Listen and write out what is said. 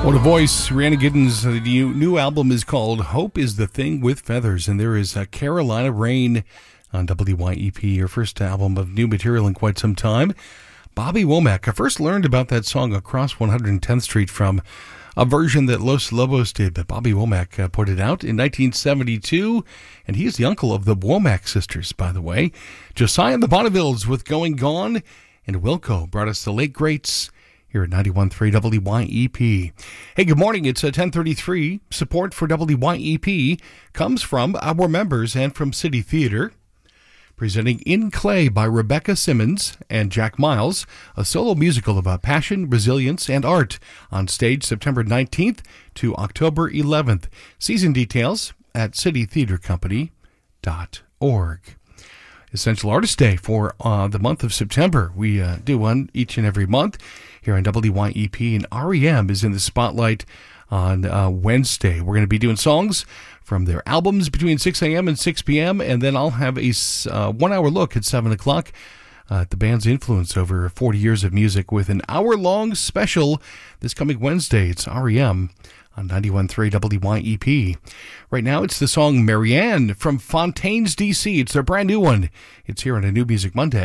What a voice. Rihanna Giddens, the new album is called Hope is the Thing with Feathers, and there is Carolina Rain on WYEP, her first album of new material in quite some time. Bobby Womack, I first learned about that song across 110th Street from a version that Los Lobos did, but Bobby Womack put it out in 1972, and he's the uncle of the Womack sisters, by the way. Josiah and the Bonnevilles with Going Gone, and Wilco brought us the late greats here at 91.3 WYEP. Hey, good morning. It's 10:33. Support for WYEP comes from our members and from City Theater. Presenting In Clay by Rebecca Simmons and Jack Miles, a solo musical about passion, resilience, and art, on stage September 19th to October 11th. Season details at citytheatercompany.org. Essential Artist Day for the month of September. We do one each and every month here on WYEP, and REM is in the spotlight on Wednesday. We're going to be doing songs from their albums between 6 a.m. and 6 p.m., and then I'll have a 1-hour look at 7 o'clock at the band's influence over 40 years of music with an hour-long special this coming Wednesday. It's REM on 91.3 WYEP. Right now, it's the song Marianne from Fontaines, D.C. It's their brand new one. It's here on A New Music Monday.